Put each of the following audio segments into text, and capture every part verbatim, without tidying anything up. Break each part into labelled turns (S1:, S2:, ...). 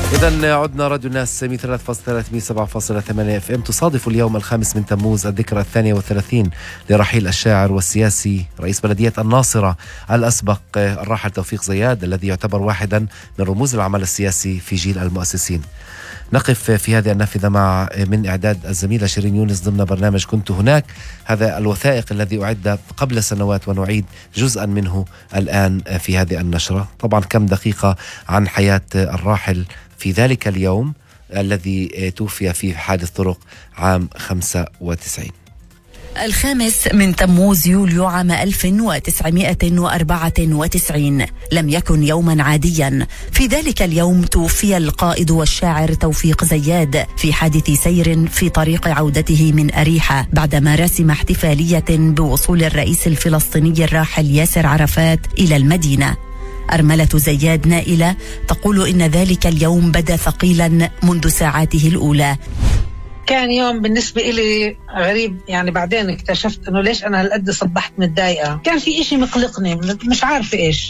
S1: إذن عدنا راديو الناس مية وثلاثة فاصلة ثلاثة مية وسبعة فاصلة ثمانية اف ام. تصادف اليوم الخامس من تموز الذكرى الثانية والثلاثين لرحيل الشاعر والسياسي رئيس بلدية الناصرة الأسبق الراحل توفيق زياد، الذي يعتبر واحدا من رموز العمل السياسي في جيل المؤسسين. نقف في هذه النافذة مع من إعداد الزميلة شيرين يونس ضمن برنامج كنت هناك، هذا الوثائق الذي أعد قبل سنوات ونعيد جزءا منه الآن في هذه النشرة. طبعا كم دقيقة عن حياة الراحل في ذلك اليوم الذي توفي فيه حادث طرق عام خمسة وتسعين.
S2: الخامس من تموز يوليو عام ألف وتسعمائة وأربعة وتسعين لم يكن يوما عاديا. في ذلك اليوم توفي القائد والشاعر توفيق زياد في حادث سير في طريق عودته من أريحة بعدما رسم احتفالية بوصول الرئيس الفلسطيني الراحل ياسر عرفات إلى المدينة. أرملة زياد نائلة تقول إن ذلك اليوم بدا ثقيلا منذ ساعاته الأولى.
S3: كان يوم بالنسبة إلي غريب، يعني بعدين اكتشفت أنه ليش أنا هالقد صبحت متضايقة. كان في إشي مقلقني مش عارفة إيش.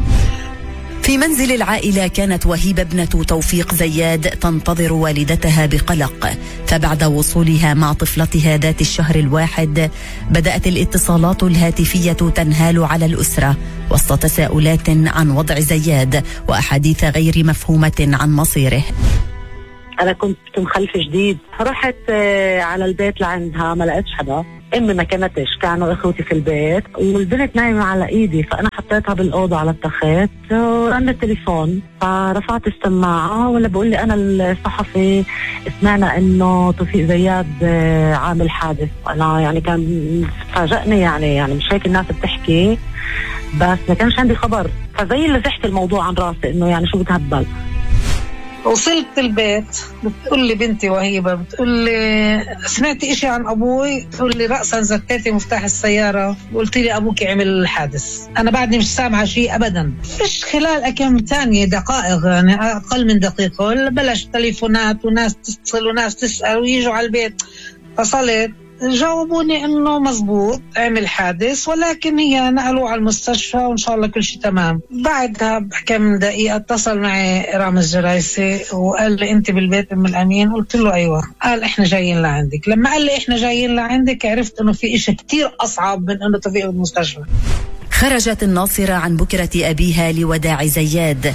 S2: في منزل العائلة كانت وهيبة ابنة توفيق زياد تنتظر والدتها بقلق، فبعد وصولها مع طفلتها ذات الشهر الواحد بدأت الاتصالات الهاتفية تنهال على الأسرة وسط تساؤلات عن وضع زياد وأحاديث غير مفهومة عن مصيره.
S4: أنا كنت مخلفة جديد، فرحت على البيت لعندها ما لقيتش حدا، أمي ما كانتش، كانوا إخوتي في البيت والبنت نايمة على إيدي، فأنا حطيتها بالأوضة على التخت ورن التليفون، فرفعت السماعة ولا بقول لي أنا الصحفي سمعنا إنه توفيق زياد عامل حادث. أنا يعني كان فاجأني، يعني يعني مش هيك الناس بتحكي، بس ما كانش عندي خبر، فزي اللي زحت الموضوع عن راسي إنه يعني شو بتهبل.
S3: وصلت البيت بتقول لي بنتي وهيبة، بتقول لي سمعتي إشي عن أبوي؟ بتقول لي رأسا زكيتي مفتاح السيارة، قلت لي أبوك عمل الحادث. أنا بعدني مش سامعة شيء أبدا. فيش خلال كم ثانية دقائق، يعني أقل من دقيقة بلش تليفونات وناس تتصل وناس تسأل ويجوا على البيت. فصلت جاوبوني انه مزبوط عمل حادث، ولكن هي نقلوه على المستشفى وان شاء الله كل شيء تمام. بعدها بكم دقيقة اتصل معي رامز جرايسي وقال لي انت بالبيت ام الامين؟ قلت له ايوه. قال احنا جايين لعندك. لما قال لي احنا جايين لعندك عرفت انه في اشي كتير اصعب من انه توفيق بالمستشفى.
S2: خرجت الناصرة عن بكرة ابيها لوداع زياد.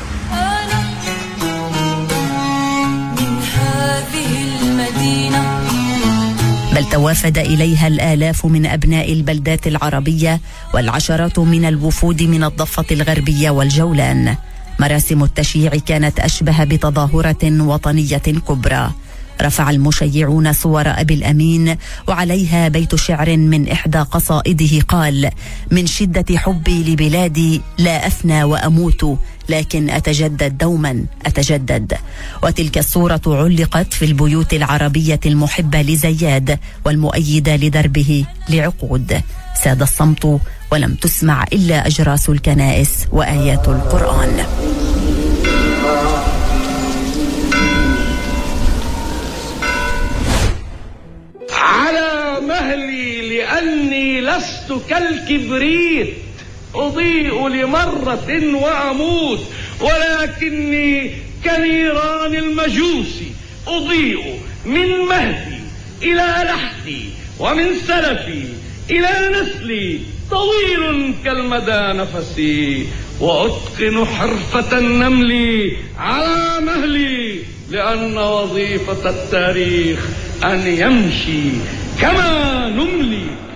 S2: من هذه المدينة بل توافد إليها الآلاف من أبناء البلدات العربية والعشرات من الوفود من الضفة الغربية والجولان. مراسم التشييع كانت أشبه بتظاهرة وطنية كبرى. رفع المشيعون صور أبي الأمين وعليها بيت شعر من إحدى قصائده قال: من شدة حبي لبلادي لا أفنى وأموت، لكن أتجدد دوما أتجدد. وتلك الصورة علقت في البيوت العربية المحبة لزياد والمؤيدة لدربه لعقود. ساد الصمت ولم تسمع إلا أجراس الكنائس وآيات القرآن.
S5: على مهلي لأني لست كالكبريت أضيء لمرة وأموت، ولكني كنيران المجوس أضيء من مهدي إلى لحدي ومن سلفي إلى نسلي، طويل كالمدى نفسي وأتقن حرفة النمل على مهلي، لأن وظيفة التاريخ أن يمشي كما نملي.